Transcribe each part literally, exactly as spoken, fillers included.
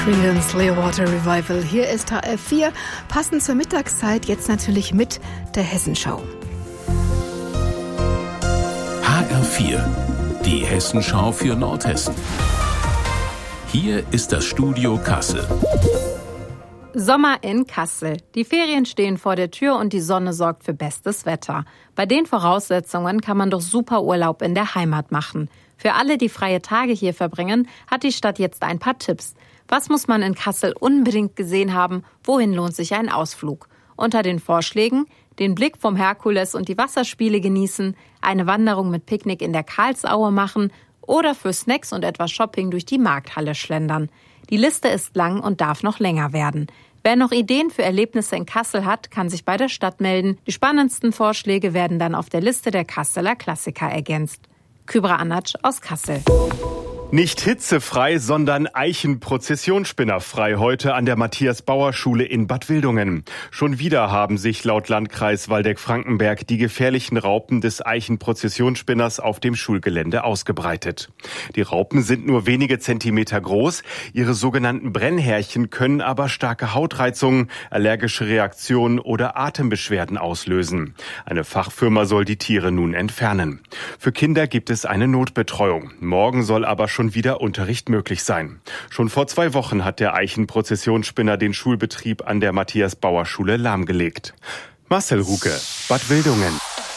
Creedence Clearwater Revival. Hier ist H R vier, passend zur Mittagszeit, jetzt natürlich mit der Hessenschau. H R vier, die Hessenschau für Nordhessen. Hier ist das Studio Kassel. Sommer in Kassel. Die Ferien stehen vor der Tür und die Sonne sorgt für bestes Wetter. Bei den Voraussetzungen kann man doch super Urlaub in der Heimat machen. Für alle, die freie Tage hier verbringen, hat die Stadt jetzt ein paar Tipps. Was muss man in Kassel unbedingt gesehen haben? Wohin lohnt sich ein Ausflug? Unter den Vorschlägen: den Blick vom Herkules und die Wasserspiele genießen, eine Wanderung mit Picknick in der Karlsaue machen oder für Snacks und etwas Shopping durch die Markthalle schlendern. Die Liste ist lang und darf noch länger werden. Wer noch Ideen für Erlebnisse in Kassel hat, kann sich bei der Stadt melden. Die spannendsten Vorschläge werden dann auf der Liste der Kasseler Klassiker ergänzt. Kübra Anatsch aus Kassel. Nicht hitzefrei, sondern Eichenprozessionsspinnerfrei heute an der Matthias-Bauer-Schule in Bad Wildungen. Schon wieder haben sich laut Landkreis Waldeck-Frankenberg die gefährlichen Raupen des Eichenprozessionsspinners auf dem Schulgelände ausgebreitet. Die Raupen sind nur wenige Zentimeter groß. Ihre sogenannten Brennhärchen können aber starke Hautreizungen, allergische Reaktionen oder Atembeschwerden auslösen. Eine Fachfirma soll die Tiere nun entfernen. Für Kinder gibt es eine Notbetreuung. Morgen soll aber schon schon wieder Unterricht möglich sein. Schon vor zwei Wochen hat der Eichenprozessionsspinner den Schulbetrieb an der Matthias-Bauer-Schule lahmgelegt. Marcel Ruke, Bad Wildungen.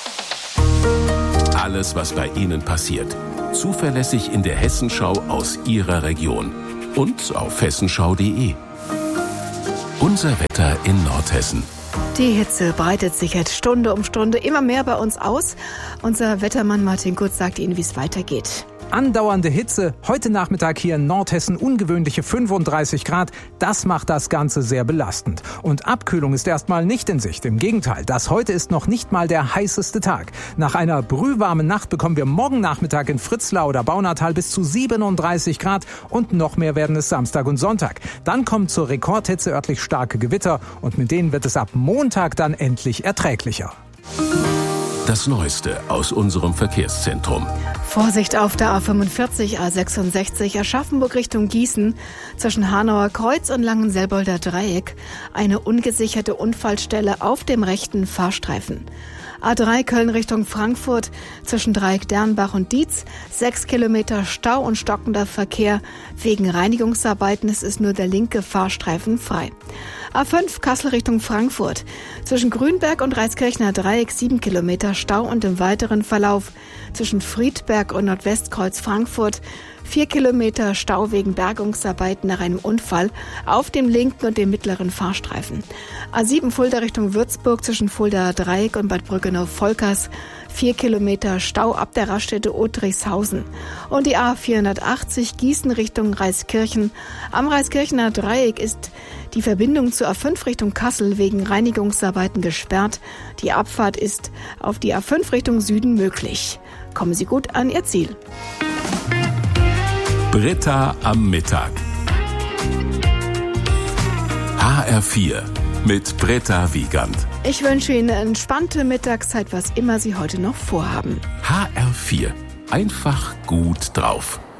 Alles, was bei Ihnen passiert. Zuverlässig in der Hessenschau aus Ihrer Region. Und auf hessenschau punkt de. Unser Wetter in Nordhessen. Die Hitze breitet sich jetzt Stunde um Stunde immer mehr bei uns aus. Unser Wettermann Martin Kutz sagt Ihnen, wie es weitergeht. Andauernde Hitze, heute Nachmittag hier in Nordhessen ungewöhnliche fünfunddreißig Grad, das macht das Ganze sehr belastend. Und Abkühlung ist erstmal nicht in Sicht, im Gegenteil, das heute ist noch nicht mal der heißeste Tag. Nach einer brühwarmen Nacht bekommen wir morgen Nachmittag in Fritzlar oder Baunatal bis zu siebenunddreißig Grad und noch mehr werden es Samstag und Sonntag. Dann kommen zur Rekordhitze örtlich starke Gewitter und mit denen wird es ab Montag dann endlich erträglicher. Das Neueste aus unserem Verkehrszentrum. Vorsicht auf der A fünfundvierzig, A sechsundsechzig, Aschaffenburg Richtung Gießen, zwischen Hanauer Kreuz und Langenselbolder Dreieck. Eine ungesicherte Unfallstelle auf dem rechten Fahrstreifen. A drei Köln Richtung Frankfurt, zwischen Dreieck Dernbach und Dietz, sechs Kilometer Stau und stockender Verkehr. Wegen Reinigungsarbeiten ist es nur der linke Fahrstreifen frei. A fünf Kassel Richtung Frankfurt, zwischen Grünberg und Reiskirchner Dreieck sieben Kilometer Stau und im weiteren Verlauf. Zwischen Friedberg und Nordwestkreuz Frankfurt vier Kilometer Stau wegen Bergungsarbeiten nach einem Unfall auf dem linken und dem mittleren Fahrstreifen. A sieben Fulda Richtung Würzburg, zwischen Fulda Dreieck und Bad Brückenau-Volkers vier Kilometer Stau ab der Raststätte Otrichshausen. Und die A vierhundertachtzig Gießen Richtung Reiskirchen. Am Reiskirchener Dreieck ist die Verbindung zur A fünf Richtung Kassel wegen Reinigungsarbeiten gesperrt. Die Abfahrt ist auf die A fünf Richtung Süden möglich. Kommen Sie gut an Ihr Ziel. Britta am Mittag. H R vier mit Britta Wiegand. Ich wünsche Ihnen eine entspannte Mittagszeit, was immer Sie heute noch vorhaben. H R vier. Einfach gut drauf.